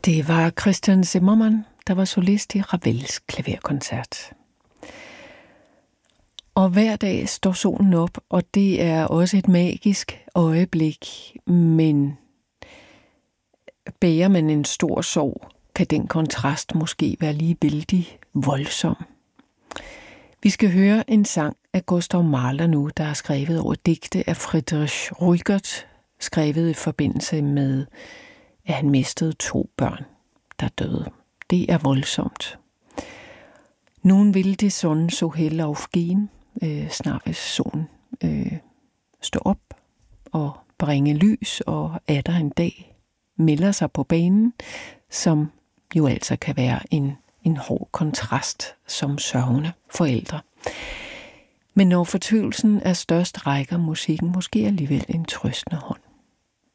Det var Christian Zimmermann, der var solist i Ravels klaverkoncert. Og hver dag står solen op, og det er også et magisk øjeblik, men bærer man en stor sorg, kan den kontrast måske være lige vældig voldsom. Vi skal høre en sang af Gustav Mahler nu, der er skrevet over digte af Friedrich Rügert, skrevet i forbindelse med, at han mistede 2 børn, der døde. Det er voldsomt. Nun will die Sonne so hell aufgehen. Snart vil solen stå op og bringe lys, og atter en dag melder sig på banen, som jo altså kan være en hård kontrast som sørgende forældre. Men når fortvivlelsen er størst, rækker musikken måske alligevel en trøstende hånd.